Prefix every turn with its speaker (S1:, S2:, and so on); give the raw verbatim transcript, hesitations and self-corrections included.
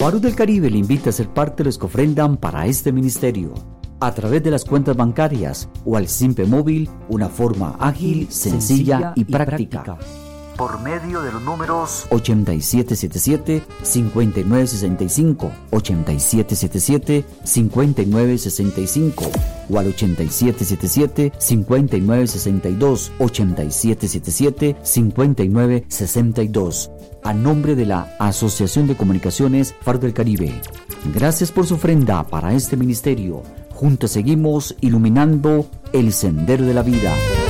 S1: Faro del Caribe le invita a ser parte de los que ofrendan para este ministerio. A través de las cuentas bancarias o al Simpe Móvil, una forma ágil, sencilla y práctica. Por medio de los números ochenta y siete setenta y siete, cincuenta y nueve sesenta y cinco, ochenta y siete setenta y siete, cincuenta y nueve sesenta y cinco o al ochenta y siete setenta y siete, cincuenta y nueve sesenta y dos, ochenta y siete setenta y siete, cincuenta y nueve sesenta y dos. A nombre de la Asociación de Comunicaciones Faro del Caribe. Gracias por su ofrenda para este ministerio. Juntos seguimos iluminando el sendero de la vida.